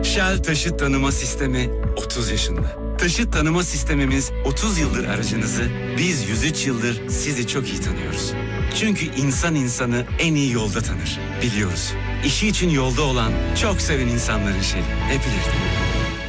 Shell Taşıt Tanıma Sistemi 30 yaşında. Taşıt tanıma sistemimiz 30 yıldır aracınızı, biz 103 yıldır sizi çok iyi tanıyoruz. Çünkü insan insanı en iyi yolda tanır. Biliyoruz. İşi için yolda olan, çok seven insanların şeyi. Hep birlikte.